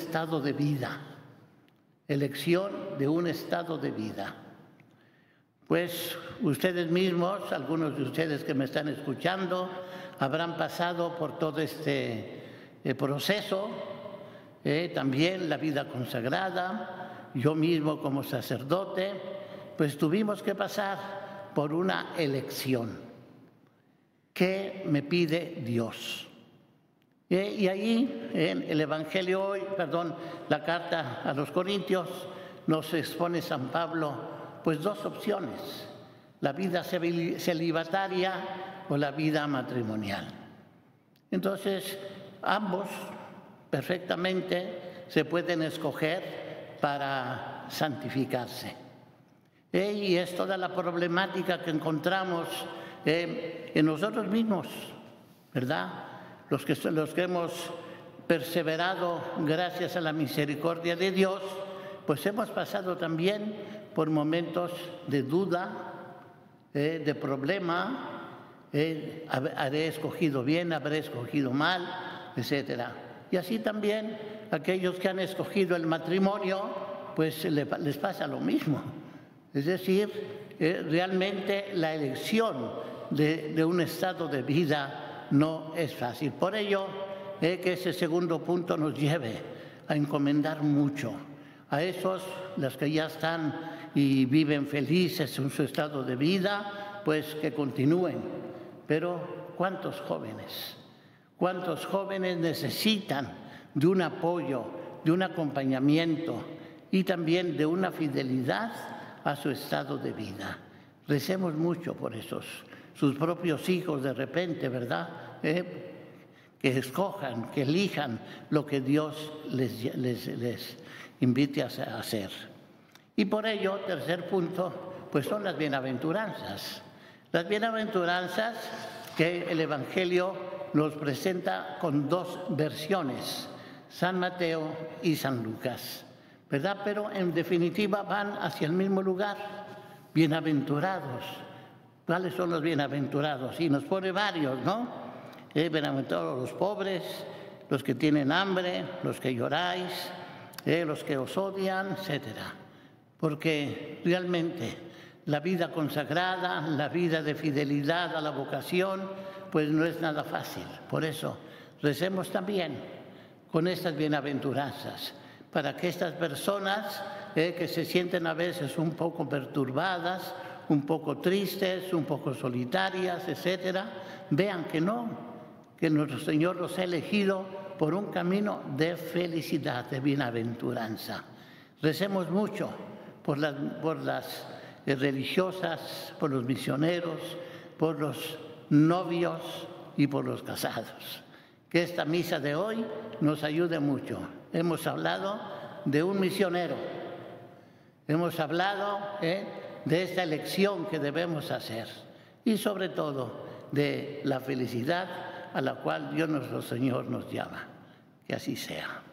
estado de vida. Elección de un estado de vida. Pues ustedes mismos, algunos de ustedes que me están escuchando, habrán pasado por todo este proceso, también la vida consagrada, yo mismo como sacerdote, pues tuvimos que pasar por una elección. ¿Qué me pide Dios? Y ahí en el Evangelio hoy, la carta a los Corintios, nos expone San Pablo pues dos opciones, la vida celibataria o la vida matrimonial. Entonces, ambos perfectamente se pueden escoger para santificarse. Y es toda la problemática que encontramos en nosotros mismos, ¿verdad? Los que hemos perseverado gracias a la misericordia de Dios, pues hemos pasado también por momentos de duda, de problema, habré escogido bien, habré escogido mal, etcétera. Y así también aquellos que han escogido el matrimonio, pues les pasa lo mismo. Es decir, realmente la elección de un estado de vida no es fácil. Por ello, que ese segundo punto nos lleve a encomendar mucho a esos, los que ya están y viven felices en su estado de vida, pues que continúen. Pero ¿cuántos jóvenes necesitan de un apoyo, de un acompañamiento y también de una fidelidad a su estado de vida? Recemos mucho por esos, sus propios hijos de repente, ¿verdad? Que escojan, que elijan lo que Dios les invite a hacer. Y por ello, tercer punto, pues son las bienaventuranzas. Las bienaventuranzas que el Evangelio nos presenta con dos versiones, San Mateo y San Lucas, ¿verdad? Pero en definitiva van hacia el mismo lugar, bienaventurados. ¿Cuáles son los bienaventurados? Y nos pone varios, ¿no? Bienaventurados los pobres, los que tienen hambre, los que lloráis, los que os odian, etcétera. Porque realmente la vida consagrada, la vida de fidelidad a la vocación, pues no es nada fácil. Por eso recemos también con estas bienaventuranzas, para que estas personas que se sienten a veces un poco perturbadas, un poco tristes, un poco solitarias, etcétera, vean que no, que nuestro Señor los ha elegido por un camino de felicidad, de bienaventuranza. Recemos mucho por las religiosas, por los misioneros, por los novios y por los casados. Que esta misa de hoy nos ayude mucho. Hemos hablado de un misionero, hemos hablado de esta elección que debemos hacer y sobre todo de la felicidad a la cual Dios nuestro Señor nos llama. Que así sea.